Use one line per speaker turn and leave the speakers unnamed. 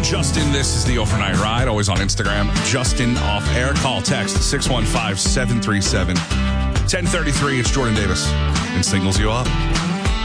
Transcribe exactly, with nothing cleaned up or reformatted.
Justin, this is the Overnight Ride, always on Instagram. Justin off air. Call, text six one five, seven three seven, one zero three three. It's Jordan Davis and singles you up.